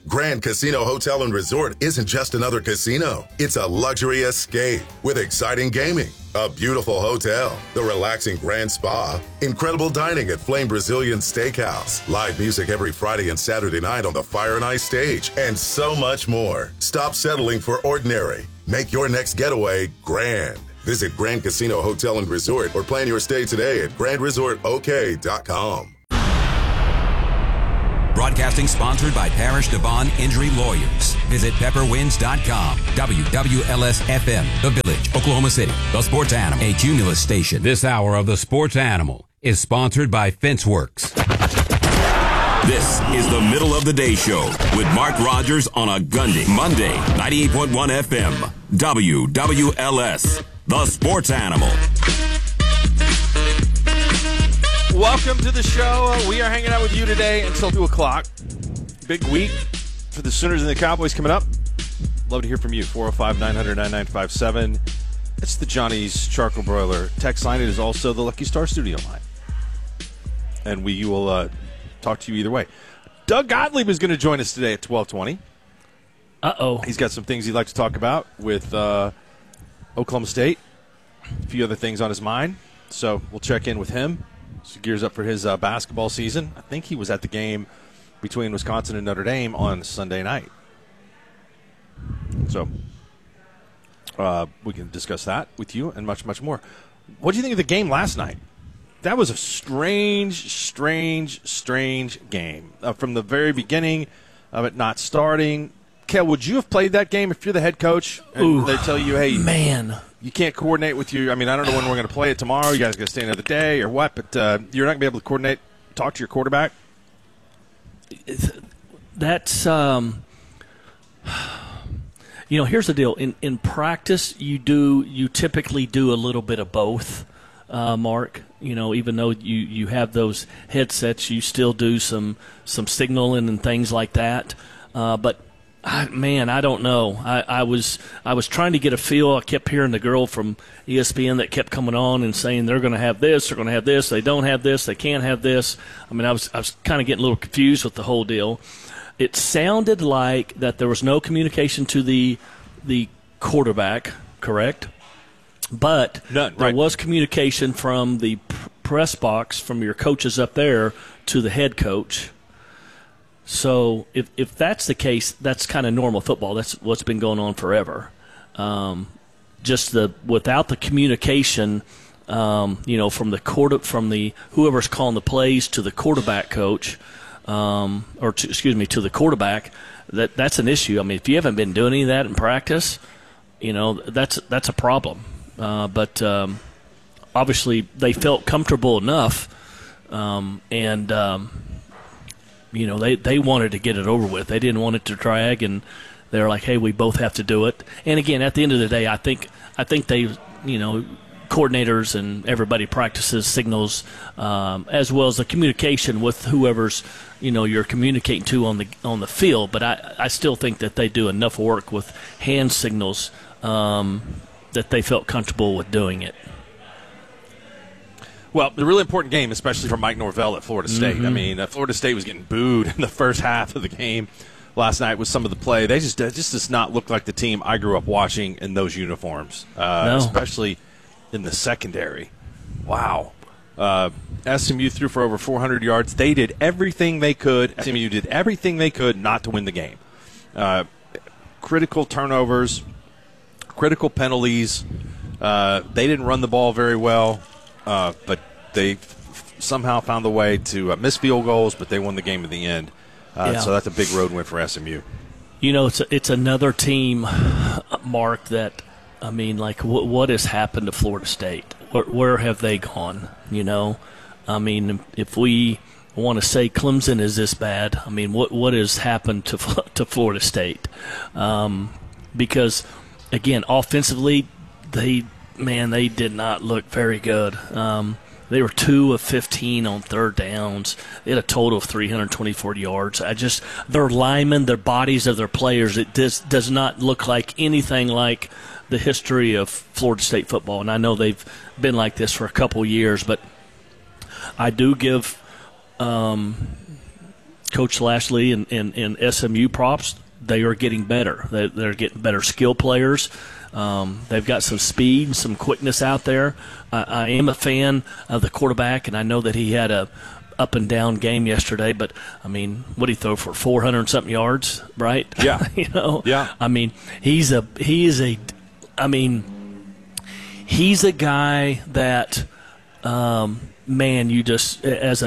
Speaker 6: Grand Casino Hotel and Resort isn't just another casino. It's a luxury escape with exciting gaming, a beautiful hotel, the relaxing Grand Spa, incredible dining at Flame Brazilian Steakhouse, live music every Friday and Saturday night on the Fire and Ice stage, and so much more. Stop settling for ordinary. Make your next getaway grand. Visit Grand Casino Hotel and Resort or plan your stay today at grandresortok.com.
Speaker 4: Broadcasting sponsored by Parish Devon Injury Lawyers. Visit pepperwinds.com. WWLS-FM, The Village, Oklahoma City. The Sports Animal, a Cumulus station.
Speaker 7: This hour of The Sports Animal is sponsored by Fenceworks.
Speaker 8: This is the Middle of the Day Show with Mark Rogers on a Gundy. Monday, 98.1 FM. WWLS, The Sports Animal.
Speaker 3: Welcome to the show. We are hanging out with you today until 2 o'clock. Big week for the Sooners and the Cowboys coming up. Love to hear from you. 405-900-9957. It's the Johnny's Charcoal Broiler text line. It is also the Lucky Star studio line. And we will talk to you either way. Doug Gottlieb is going to join us today at 12:20.
Speaker 1: Uh-oh.
Speaker 3: He's got some things he'd like to talk about with Oklahoma State. A few other things on his mind. So we'll check in with him. So gears up for his basketball season. I think he was at the game between Wisconsin and Notre Dame on Sunday night. So we can discuss that with you and much, much more. What do you think of the game last night? That was a strange game. From the very beginning of it not starting. Kel, would you have played that game if you're the head coach and they tell you, hey,
Speaker 1: man,
Speaker 3: you can't coordinate with your – I mean, I don't know when we're going to play it tomorrow. You guys are going to stay another day or what, but you're not going to be able to coordinate, talk to your quarterback?
Speaker 1: That's here's the deal. In practice, you typically do a little bit of both, Mark. Even though you have those headsets, you still do some signaling and things like that. But I don't know. I was trying to get a feel. I kept hearing the girl from ESPN that kept coming on and saying they're going to have this, they're going to have this, they don't have this, they can't have this. I mean, I was kind of getting a little confused with the whole deal. It sounded like that there was no communication to the quarterback, correct? But
Speaker 3: none,
Speaker 1: there was communication from the press box from your coaches up there to the head coach. So if that's the case, that's kind of normal football. That's what's been going on forever. Just without the communication, from the whoever's calling the plays to the quarterback coach, to the quarterback, that's an issue. I mean, if you haven't been doing any of that in practice, that's a problem. But obviously they felt comfortable enough, they wanted to get it over with. They didn't want it to drag, and they're like, hey, we both have to do it. And again, at the end of the day, I think they, coordinators and everybody practices signals, as well as the communication with whoever's, you're communicating to on the field. But I still think that they do enough work with hand signals that they felt comfortable with doing it.
Speaker 3: Well, a really important game, especially for Mike Norvell at Florida State.
Speaker 1: Mm-hmm.
Speaker 3: I mean, Florida State was getting booed in the first half of the game last night with some of the play. They just does not look like the team I grew up watching in those uniforms, especially in the secondary. Wow. SMU threw for over 400 yards. They did everything they could. SMU did everything they could not to win the game. Critical turnovers, critical penalties. They didn't run the ball very well. But they somehow found a way to miss field goals, but they won the game at the end. So that's a big road win for SMU.
Speaker 1: It's another team, Mark, that, what has happened to Florida State? Where have they gone? If we want to say Clemson is this bad, what has happened to Florida State? Because, again, offensively, they did not look very good. They were 2 of 15 on third downs. They had a total of 324 yards. Their linemen, their bodies of their players, it does not look like anything like the history of Florida State football. And I know they've been like this for a couple years, but I do give Coach Lashley and SMU props. They are getting better. They're getting better skill players. They've got some speed, some quickness out there. I am a fan of the quarterback, and I know that he had a up and down game yesterday. But I mean, what did he throw for 400 something yards? Right?
Speaker 3: Yeah.
Speaker 1: Yeah. I mean, he's a guy that, man, you just as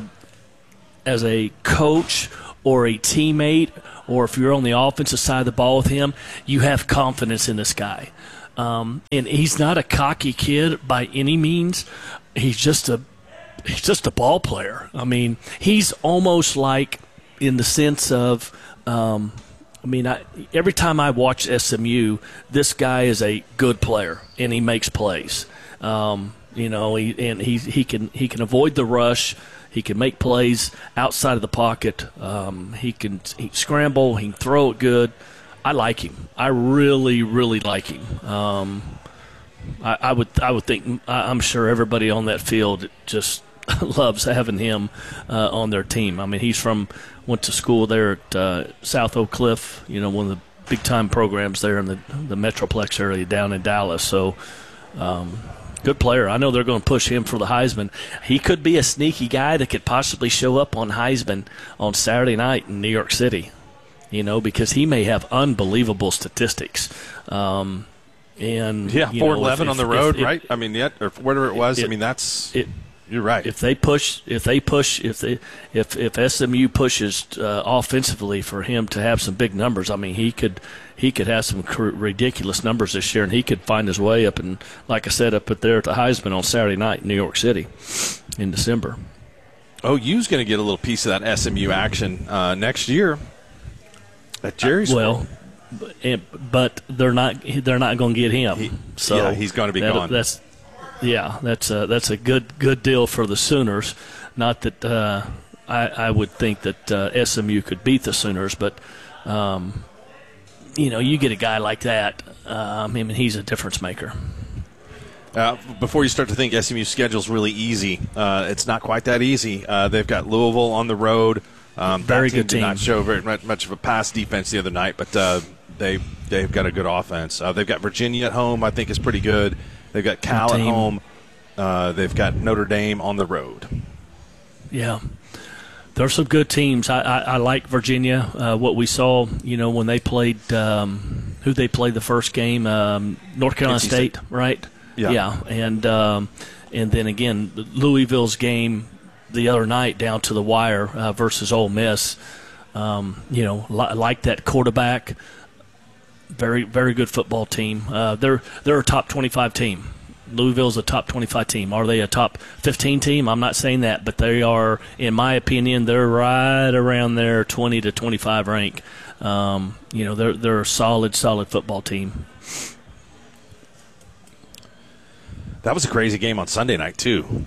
Speaker 1: a coach or a teammate, or if you're on the offensive side of the ball with him, you have confidence in this guy. And he's not a cocky kid by any means. He's just a ball player. I mean, he's almost like, in the sense of, every time I watch SMU, this guy is a good player and he makes plays. He can avoid the rush. He can make plays outside of the pocket. He can scramble. He can throw it good. I like him. I really, really like him. I would think. I'm sure everybody on that field just loves having him on their team. I mean, went to school there at South Oak Cliff. One of the big time programs there in the Metroplex area down in Dallas. So. Good player. I know they're going to push him for the Heisman. He could be a sneaky guy that could possibly show up on Heisman on Saturday night in New York City, because he may have unbelievable statistics. And
Speaker 3: 411 on the road, right? Or whatever it was. You're right.
Speaker 1: If SMU pushes offensively for him to have some big numbers, he could have some ridiculous numbers this year, and he could find his way up, and like I said, up there at the Heisman on Saturday night in New York City in December.
Speaker 3: OU's going to get a little piece of that SMU action next year at Jerry's.
Speaker 1: But they're not going to get him.
Speaker 3: He's going to be gone.
Speaker 1: That's a good deal for the Sooners. Not that I would think that SMU could beat the Sooners, but you get a guy like that. He's a difference maker.
Speaker 3: Before you start to think SMU's schedule's really easy, it's not quite that easy. They've got Louisville on the road.
Speaker 1: Very good team.
Speaker 3: Did not show very much of a pass defense the other night, but they've got a good offense. They've got Virginia at home. I think is pretty good. They've got Cal at home. They've got Notre Dame on the road.
Speaker 1: Yeah. There's some good teams. I like Virginia. What we saw, when they played, who they played the first game, North Carolina State, right?
Speaker 3: Yeah.
Speaker 1: And then again, Louisville's game the other night down to the wire versus Ole Miss. Like that quarterback. Very, very good football team. They're a top 25 team. Louisville's a top 25 team. Are they a top 15 team? I'm not saying that, but they are, in my opinion, they're right around their 20 to 25 rank. They're a solid football team.
Speaker 3: That was a crazy game on Sunday night too.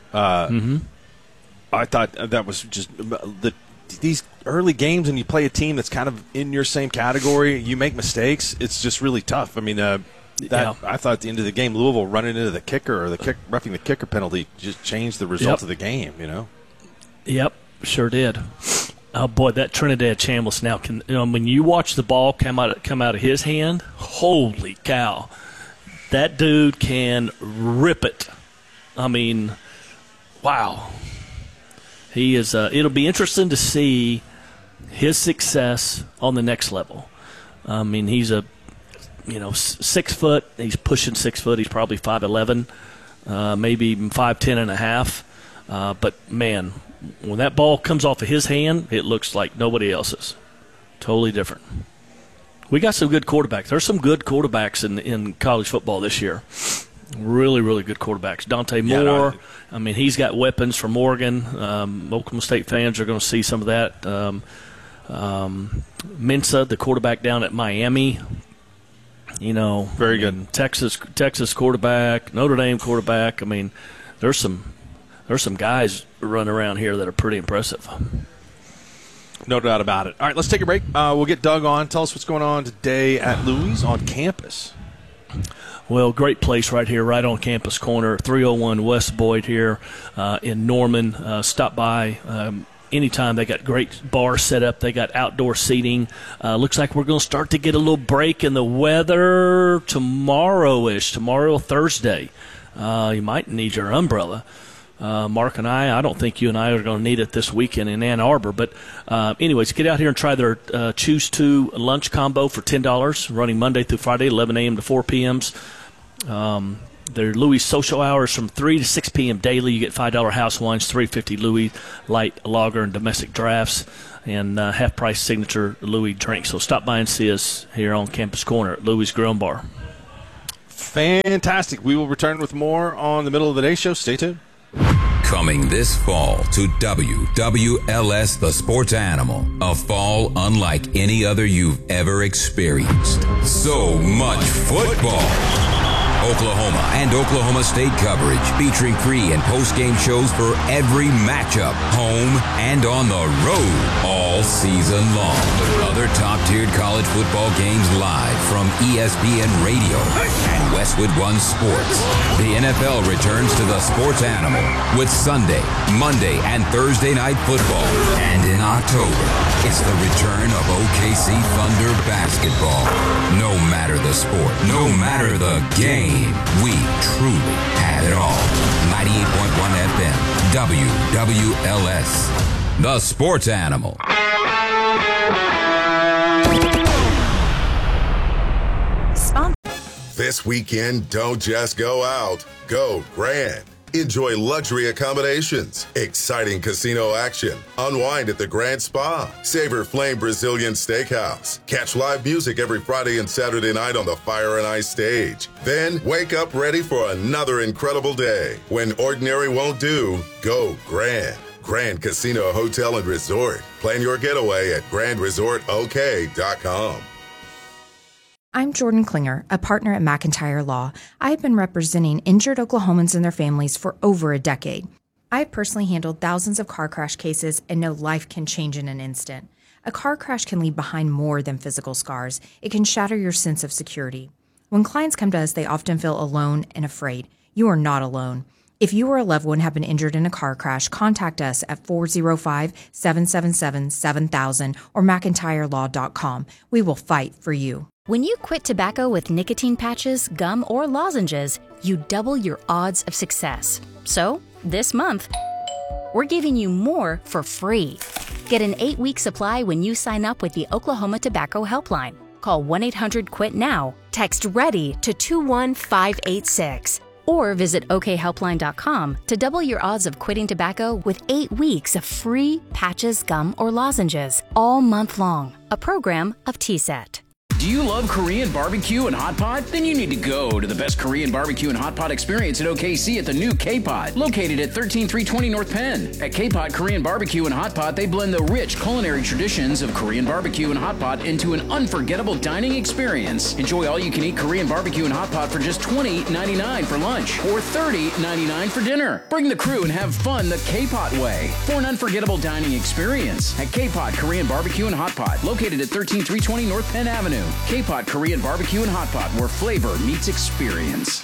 Speaker 3: I thought that was just these early games, and you play a team that's kind of in your same category. You make mistakes, it's just really tough. I thought at the end of the game, Louisville running into the kicker or roughing the kicker penalty just changed the result of the game.
Speaker 1: Yep, sure did. Oh boy, that Trinidad Chambliss now can. When you watch the ball come out of his hand, holy cow, that dude can rip it. Wow. He is. It'll be interesting to see his success on the next level. He's a 6 foot. He's pushing 6 foot. He's probably 5'11", maybe even 5'10 and a half. But man, when that ball comes off of his hand, it looks like nobody else's. Totally different. We got some good quarterbacks. There's some good quarterbacks in college football this year. Really, really good quarterbacks. Dante Moore. He's got weapons from Oregon. Oklahoma State fans are going to see some of that. Mensa, the quarterback down at Miami.
Speaker 3: Very good.
Speaker 1: Texas quarterback, Notre Dame quarterback. There's some guys running around here that are pretty impressive.
Speaker 3: No doubt about it. All right, let's take a break. We'll get Doug on. Tell us what's going on today at Louis on campus.
Speaker 1: Well, great place right here, right on Campus Corner, 301 West Boyd here in Norman. Stop by. anytime. They got great bars set up. They got outdoor seating. Looks like we're going to start to get a little break in the weather tomorrow-ish, tomorrow, Thursday. You might need your umbrella. Mark and I don't think you and I are going to need it this weekend in Ann Arbor. But anyways, get out here and try their Choose 2 lunch combo for $10, running Monday through Friday, 11 a.m. to 4 p.m. Their Louis social hours from 3 to 6 p.m. daily. You get $5 house wines, $3.50 Louis light lager and domestic drafts, and half-price signature Louis drinks. So stop by and see us here on Campus Corner at Louis Grill and Bar.
Speaker 3: Fantastic. We will return with more on the Middle of the Day show. Stay tuned.
Speaker 4: Coming this fall to WWLS The Sports Animal, a fall unlike any other you've ever experienced. So much football. Oklahoma and Oklahoma State coverage featuring pre- and post-game shows for every matchup, home and on the road, all season long. Other top-tiered college football games live from ESPN Radio and Westwood One Sports. The NFL returns to the Sports Animal with Sunday, Monday, and Thursday night football. And in October, it's the return of OKC Thunder basketball. No matter the sport, no matter the game, we truly have it all. 98.1 FM, WWLS, The Sports Animal.
Speaker 6: This weekend, don't just go out. Go Grand. Enjoy luxury accommodations, exciting casino action, unwind at the Grand Spa, savor Flame Brazilian Steakhouse, catch live music every Friday and Saturday night on the Fire and Ice stage. Then wake up ready for another incredible day. When ordinary won't do, go Grand. Grand Casino Hotel and Resort. Plan your getaway at grandresortok.com.
Speaker 2: I'm Jordan Klinger, a partner at McIntyre Law. I have been representing injured Oklahomans and their families for over a decade. I have personally handled thousands of car crash cases and know life can change in an instant. A car crash can leave behind more than physical scars. It can shatter your sense of security. When clients come to us, they often feel alone and afraid. You are not alone. If you or a loved one have been injured in a car crash, contact us at 405-777-7000 or McIntyreLaw.com. We will fight for you.
Speaker 9: When you quit tobacco with nicotine patches, gum, or lozenges, you double your odds of success. So, this month, we're giving you more for free. Get an 8-week supply when you sign up with the Oklahoma Tobacco Helpline. Call 1-800-QUIT now, text READY to 21586, or visit okhelpline.com to double your odds of quitting tobacco with 8 weeks of free patches, gum, or lozenges all month long. A program of TSET.
Speaker 10: Do you love Korean barbecue and hot pot? Then you need to go to the best Korean barbecue and hot pot experience at OKC at the new K-Pot, located at 13320 North Penn. At K-Pot Korean Barbecue and Hot Pot, they blend the rich culinary traditions of Korean barbecue and hot pot into an unforgettable dining experience. Enjoy all-you-can-eat Korean barbecue and hot pot for just $20.99 for lunch or $30.99 for dinner. Bring the crew and have fun the K-Pot way for an unforgettable dining experience. At K-Pot Korean Barbecue and Hot Pot, located at 13320 North Penn Avenue. K-Pot Korean Barbecue and Hot Pot, where flavor meets experience.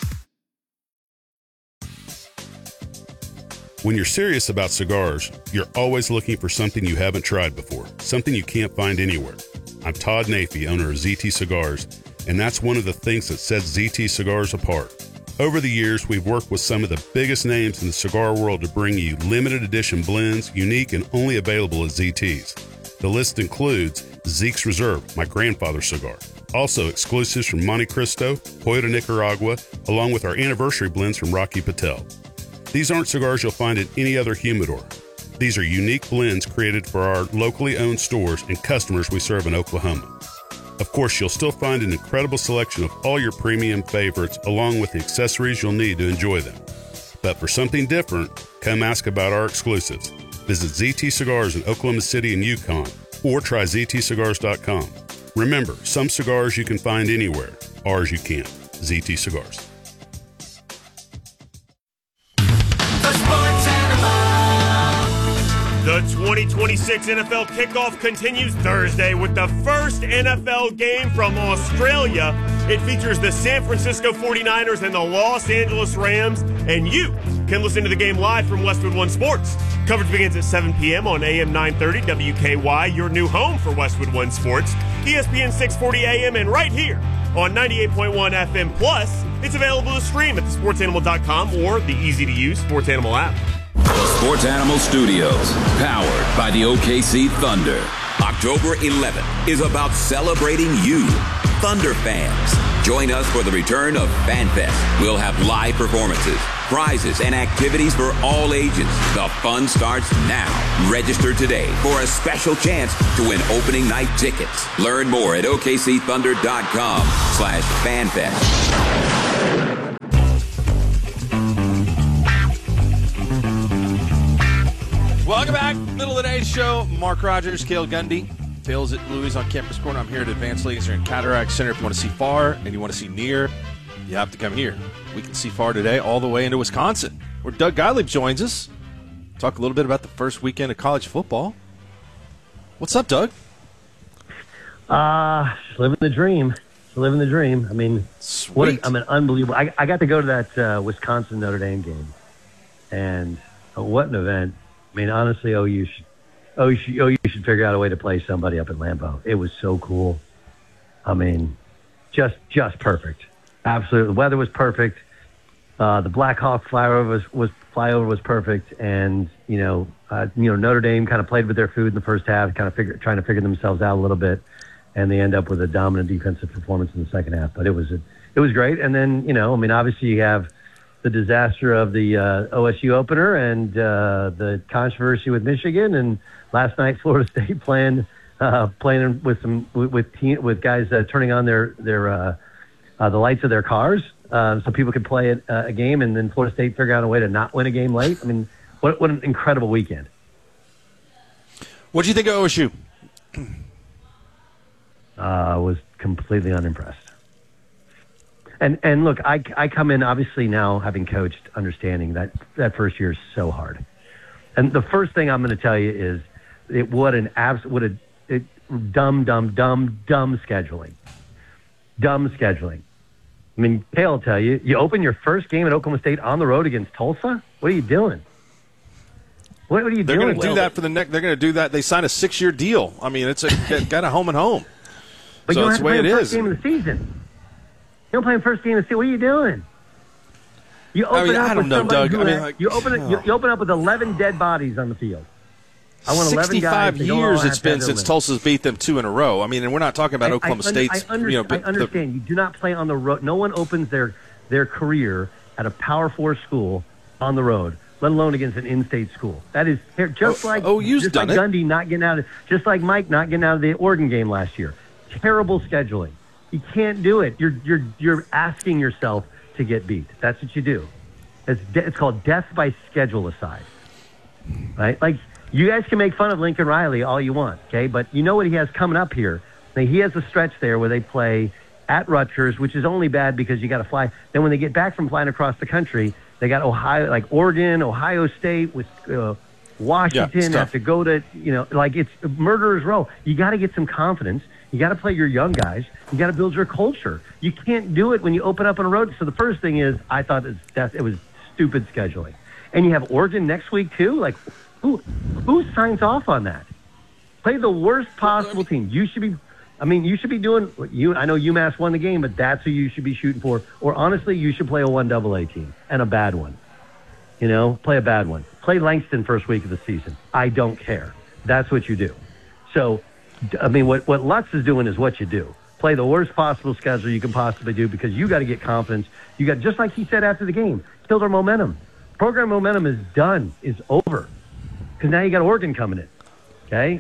Speaker 11: When you're serious about cigars, you're always looking for something you haven't tried before, something you can't find anywhere. I'm Todd Nafee, owner of ZT Cigars, and that's one of the things that sets ZT Cigars apart. Over the years, we've worked with some of the biggest names in the cigar world to bring you limited edition blends, unique and only available at ZT's. The list includes Zeke's Reserve, my grandfather's cigar. Also, exclusives from Monte Cristo, Toyota Nicaragua, along with our anniversary blends from Rocky Patel. These aren't cigars you'll find in any other humidor. These are unique blends created for our locally owned stores and customers we serve in Oklahoma. Of course, you'll still find an incredible selection of all your premium favorites, along with the accessories you'll need to enjoy them. But for something different, come ask about our exclusives. Visit ZT Cigars in Oklahoma City and Yukon, or try ZTCigars.com. Remember, some cigars you can find anywhere. Ours you can't. ZT Cigars.
Speaker 14: The 2026 NFL kickoff continues Thursday with the first NFL game from Australia It features the San Francisco 49ers and the Los Angeles Rams, and you can listen to the game live from Westwood One Sports. Coverage begins at 7 p.m. on AM 930 WKY, your new home for Westwood One Sports, ESPN 640 AM, and right here on 98.1 FM. Plus, it's available to stream at thesportsanimal.com or the easy-to-use Sports Animal app.
Speaker 4: The Sports Animal Studios, powered by the OKC Thunder. October 11th is about celebrating you, Thunder fans. Join us for the return of FanFest. We'll have live performances, prizes, and activities for all ages. The fun starts now. Register today for a special chance to win opening night tickets. Learn more at OKCThunder.com/FanFest.
Speaker 3: Welcome back. Middle of the day show. Mark Rogers, Cale Gundy. Tales at Louis on Campus Corner. I'm here at Advanced Laser and Cataract Center. If you want to see far and you want to see near, you have to come here. We can see far today all the way into Wisconsin, where Doug Gottlieb joins us. Talk a little bit about the first weekend of college football. What's up, Doug?
Speaker 12: Just living the dream. Living the dream. I mean, unbelievable. I got to go to that Wisconsin Notre Dame game, and what an event! I mean, honestly, OU should figure out a way to play somebody up at Lambeau. It was so cool. I mean, just perfect. Absolutely, the weather was perfect. The Black Hawk flyover was perfect, and Notre Dame kind of played with their food in the first half, trying to figure themselves out a little bit, and they end up with a dominant defensive performance in the second half. But it was great. And then obviously you have the disaster of the OSU opener and the controversy with Michigan, and last night Florida State playing with guys turning on their the lights of their cars so people could play a game, and then Florida State figure out a way to not win a game late. I mean, what an incredible weekend.
Speaker 3: What do you think of OSU?
Speaker 12: Was completely unimpressed. And look, I come in obviously now having coached, understanding that first year is so hard. And the first thing I'm going to tell you is dumb scheduling. Dumb scheduling. I mean, Cale will tell you, you open your first game at Oklahoma State on the road against Tulsa? What are you doing? What are you doing?
Speaker 3: They're going to do that for the next. They're going to do that. They signed a 6-year deal. I mean, it's got a home and home.
Speaker 12: But
Speaker 3: so
Speaker 12: you don't
Speaker 3: it's
Speaker 12: have
Speaker 3: the way
Speaker 12: to play
Speaker 3: it
Speaker 12: the
Speaker 3: is.
Speaker 12: first game of the season. You don't play the first game of the season. What are you doing? You open up
Speaker 3: I don't
Speaker 12: with
Speaker 3: know, Doug.
Speaker 12: you open up with 11 dead bodies on the field. I want 11 guys.
Speaker 3: 65 years it's been since Tulsa's beat them 2 in a row. I mean, and we're not talking about Oklahoma State's.
Speaker 12: I understand. You do not play on the road. No one opens their career at a Power 4 school on the road, let alone against an in-state school. That is just like Gundy not getting out of, just like Mike not getting out of the Oregon game last year. Terrible scheduling. You can't do it. You're asking yourself to get beat. That's what you do. It's called death by schedule aside, right? Like, you guys can make fun of Lincoln Riley all you want, okay? But you know what he has coming up here. Now, he has a stretch there where they play at Rutgers, which is only bad because you got to fly. Then when they get back from flying across the country, they got Ohio, like Oregon, Ohio State, with Washington. Have to go to, it's murderer's row. You got to get some confidence. You got to play your young guys. You got to build your culture. You can't do it when you open up on a road. So the first thing is, I thought it was stupid scheduling. And you have Oregon next week too. Like, who signs off on that? Play the worst possible team. You should be doing. I know UMass won the game, but that's who you should be shooting for. Or honestly, you should play a 1AA team and a bad one. Play a bad one. Play Langston first week of the season. I don't care. That's what you do. So, I mean, what Lutz is doing is what you do. Play the worst possible schedule you can possibly do, because you got to get confidence. You got, just like he said after the game, kill their momentum. Program momentum is done. Is over. Because now you got Oregon coming in. Okay?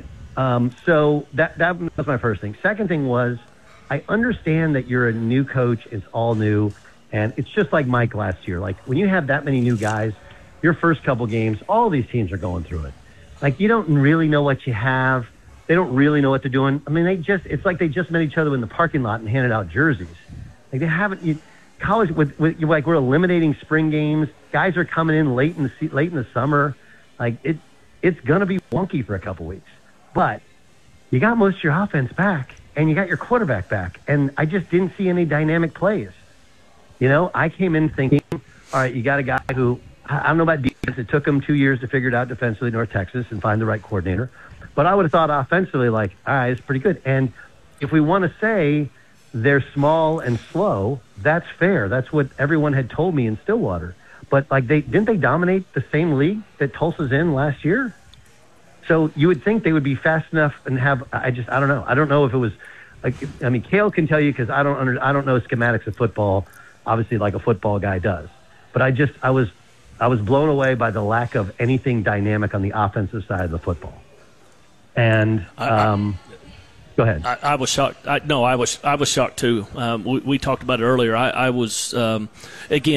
Speaker 12: So that was my first thing. Second thing was, I understand that you're a new coach. It's all new. And it's just like Mike last year. Like, when you have that many new guys, your first couple games, all these teams are going through it. Like, you don't really know what you have. They don't really know what they're doing. I mean, it's like they just met each other in the parking lot and handed out jerseys. Like, they haven't, college, like, we're eliminating spring games. Guys are coming in late in the summer. Like, it's going to be wonky for a couple weeks. But you got most of your offense back. and you got your quarterback back. And I just didn't see any dynamic plays. You know, I came in thinking, all right, you got a guy who, I don't know about defense. It took him 2 years to figure it out defensively, North Texas, and find the right coordinator. But I would have thought offensively, like, all right, it's pretty good. And if we want to say they're small and slow, that's fair. That's what everyone had told me in Stillwater. But, like, didn't they dominate the same league that Tulsa's in last year? So you would think they would be fast enough and have. I don't know. I don't know if it was. Like, I mean, Cale can tell you because I don't know schematics of football, obviously, like a football guy does. But I was blown away by the lack of anything dynamic on the offensive side of the football. And go ahead.
Speaker 1: I was shocked. I was shocked too. We talked about it earlier. I was again.